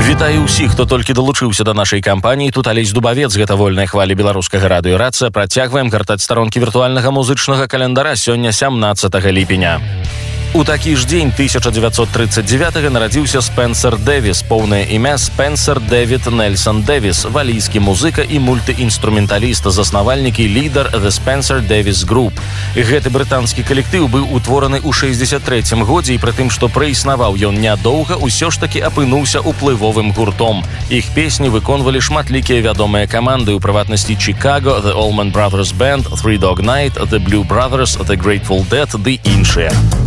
Вітаю ўсіх, хто толькі далучыўся да нашай кампаніі. Тут Алесь Дубавец, гэта вольная хваля беларускага радыё «Рацыя». Працягваем гартаць старонкі віртуальнага музычнага календара. Сёння 17 ліпеня. У такі ж дзень 1939-го нарадзіўся Спенсер Дэвіс, поўнае імя Спенсер Дэвід Нельсон Дэвіс, валійскі музыка і мультыінструменталіст, заснавальнік і лідар The Spencer Davis Group. Гэты брытанскі калектыў быў утвораны ў 63-м годзе, і пры тым, што праіснаваў ён нядоўга, усё ж такі апынуўся уплывовым гуртом. Іх песні выконвалі шматлікія вядомыя каманды, у прыватнасці Chicago, The Allman Brothers Band, Three Dog Night, The Blue Brothers, The Grateful Dead ды іншыя.